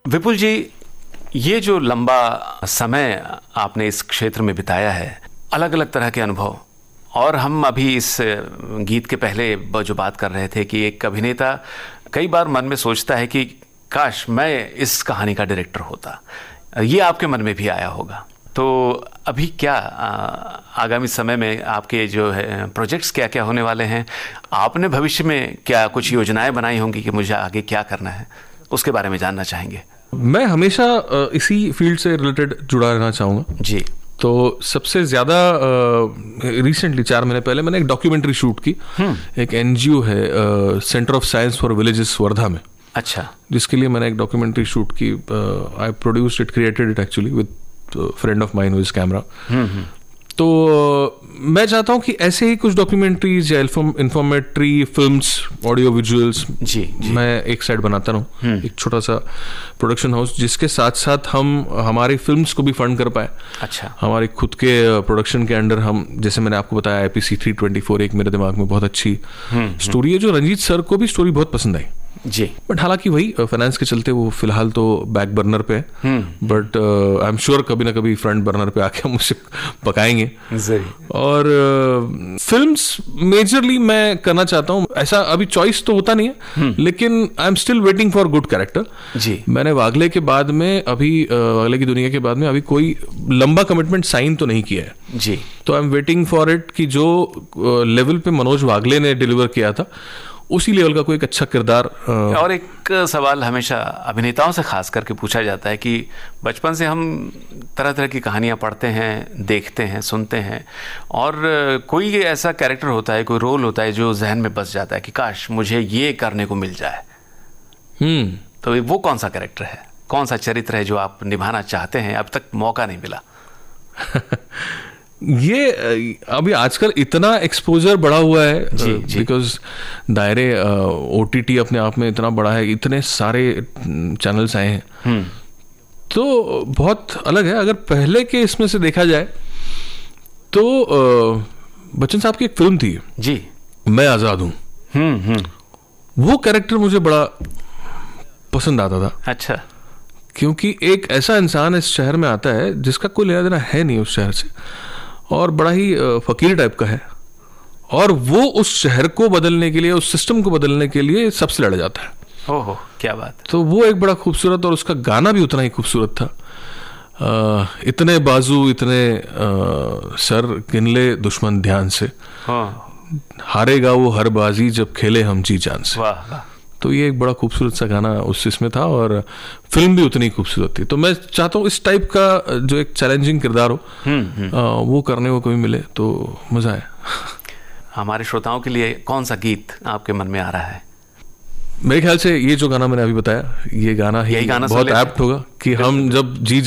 विपुल जी, ये जो लंबा समय आपने इस क्षेत्र में बिताया है, अलग अलग तरह के अनुभव, और हम अभी इस गीत के पहले जो बात कर रहे थे कि एक अभिनेता कई बार मन में सोचता है कि काश मैं इस कहानी का डायरेक्टर होता, ये आपके मन में भी आया होगा। तो अभी क्या आगामी समय में आपके जो है प्रोजेक्ट्स क्या क्या होने वाले हैं? आपने भविष्य में क्या कुछ योजनाएं बनाई होंगी कि मुझे आगे क्या करना है, उसके बारे में जानना चाहेंगे। मैं हमेशा इसी फील्ड से रिलेटेड जुड़ा रहना चाहूँगा जी। तो सबसे ज़्यादा रिसेंटली 4 महीने पहले मैंने एक डॉक्यूमेंट्री शूट की। एक NGO है centre of science for villages Wardha में। अच्छा। जिसके लिए मैंने एक डॉक्यूमेंट्री शूट की। आई produced it, created it actually with friend of mine with camera. तो मैं चाहता हूँ कि ऐसे ही कुछ डॉक्यूमेंट्रीज या इंफॉर्मेटरी फिल्म्स, ऑडियो विजुअल्स जी। मैं एक साइड बनाता रहूँ, एक छोटा सा प्रोडक्शन हाउस, जिसके साथ साथ हम हमारी फिल्म्स को भी फंड कर पाए। अच्छा। हमारे खुद के प्रोडक्शन के अंडर हम, जैसे मैंने आपको बताया, IPC 324 एक मेरे दिमाग में बहुत अच्छी स्टोरी है, जो रंजीत सर को भी स्टोरी बहुत पसंद आई जी। बट हालांकि वही फाइनेंस के चलते वो फिलहाल तो बैक बर्नर पे है, बट आई एम श्योर कभी ना कभी फ्रंट बर्नर पे आके हम उसे पकाएंगे। और फिल्म्स मेजरली मैं करना चाहता हूँ। ऐसा अभी चॉइस तो होता नहीं है, लेकिन I am still waiting for good character जी। मैंने वागले के बाद में वागले की दुनिया के बाद में अभी कोई लंबा कमिटमेंट साइन तो नहीं किया है जी। तो I am waiting for it कि जो लेवल पे मनोज वागले ने डिलीवर किया था उसी लेवल का कोई एक अच्छा किरदार। और एक सवाल हमेशा अभिनेताओं से खास करके पूछा जाता है कि बचपन से हम तरह तरह की कहानियां पढ़ते हैं, देखते हैं, सुनते हैं, और कोई ऐसा कैरेक्टर होता है, कोई रोल होता है जो जहन में बस जाता है कि काश मुझे ये करने को मिल जाए। तो वो कौन सा कैरेक्टर है, कौन सा चरित्र है जो आप निभाना चाहते हैं, अब तक मौका नहीं मिला? ये अभी आजकल इतना एक्सपोजर बढ़ा हुआ है बिकॉज दायरे OTT अपने आप में इतना बड़ा है, इतने सारे चैनल्स आए हैं, तो बहुत अलग है। अगर पहले के इसमें से देखा जाए तो बच्चन साहब की एक फिल्म थी जी, मैं आज़ाद हूँ। वो कैरेक्टर मुझे बड़ा पसंद आता था। अच्छा। क्योंकि एक ऐसा इंसान इस शहर में आता है जिसका कोई लेना देना है नहीं उस शहर से, और बड़ा ही फकीर टाइप का है, और वो उस शहर को बदलने के लिए, उस सिस्टम को बदलने के लिए सबसे लड़ जाता है। ओहो, क्या बात। तो वो एक बड़ा खूबसूरत, और उसका गाना भी उतना ही खूबसूरत था। इतने बाजू इतने सर गिनले दुश्मन ध्यान से, हारेगा वो हर बाजी जब खेले हम जी जान से। वाह वाह। तो ये एक बड़ा खूबसूरत सा गाना उस इसमें था, और फिल्म भी उतनी खूबसूरत थी। तो मैं चाहता हूँ इस टाइप का जो एक चैलेंजिंग किरदार हो वो करने को कभी मिले तो मजा आए। हमारे श्रोताओं के लिए कौन सा गीत आपके मन में आ रहा है? मेरे ख्याल से ये जो गाना मैंने अभी बताया, ये गाना ही बहुत एप्ट होगा कि हम जब जी